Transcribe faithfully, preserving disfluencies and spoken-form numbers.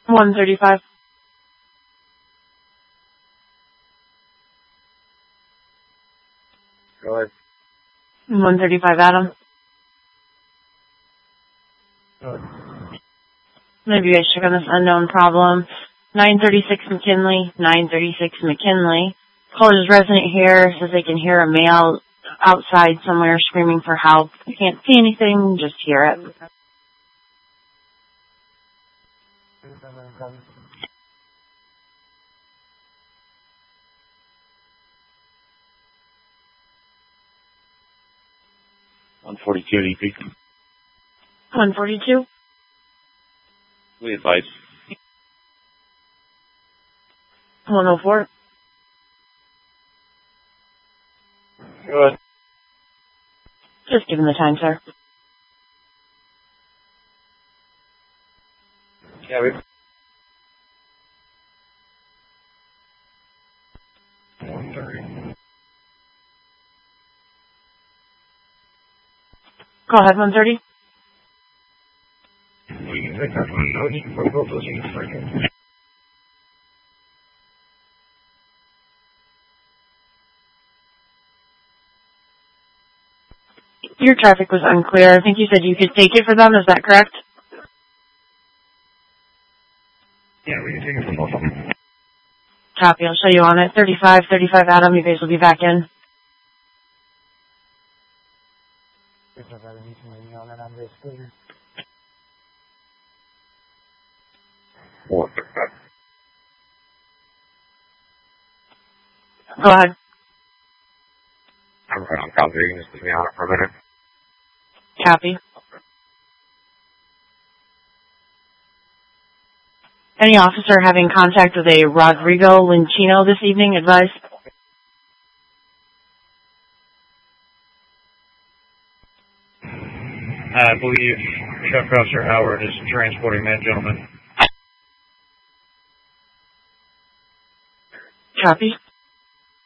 one thirty-five. Go ahead. one thirty-five, Adam. Go ahead. Maybe you guys check on this unknown problem. nine thirty-six McKinley, nine thirty-six McKinley. Caller's resident here says they can hear a male outside somewhere screaming for help. They can't see anything, just hear it. one forty-two D P. one forty-two. We advise. one oh four. Go ahead. Just give him the time, sir. Yeah, we. one thirty. Go ahead, one thirty. We can take that one. No need for both those units right here. Your traffic was unclear. I think you said you could take it for them. Is that correct? Yeah, we can take it from both of them. Copy. I'll show you on it. thirty-five, thirty-five, Adam. You guys will be back in. Four. Go ahead. I'm right on copy. You can just put me on it for a minute. Copy. Any officer having contact with a Rodrigo Lincino this evening, advise? I believe Chef Officer Howard is transporting that gentleman. Copy.